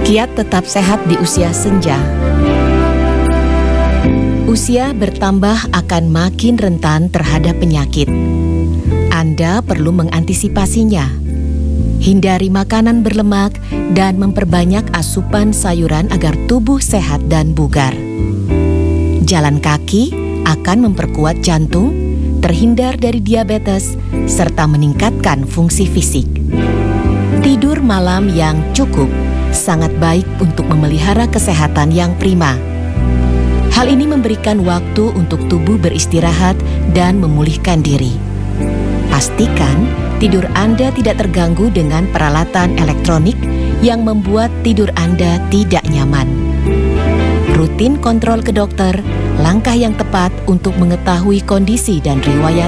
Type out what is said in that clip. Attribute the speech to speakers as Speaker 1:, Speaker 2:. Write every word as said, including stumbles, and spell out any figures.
Speaker 1: Kiat tetap sehat di usia senja. Usia bertambah akan makin rentan terhadap penyakit. Anda perlu mengantisipasinya. Hindari makanan berlemak dan memperbanyak asupan sayuran agar tubuh sehat dan bugar. Jalan kaki akan memperkuat jantung, terhindar dari diabetes, serta meningkatkan fungsi fisik. Tidur malam yang cukup sangat baik untuk memelihara kesehatan yang prima. Hal ini memberikan waktu untuk tubuh beristirahat dan memulihkan diri. Pastikan tidur Anda tidak terganggu dengan peralatan elektronik yang membuat tidur Anda tidak nyaman. Rutin kontrol ke dokter, langkah yang tepat untuk mengetahui kondisi dan riwayat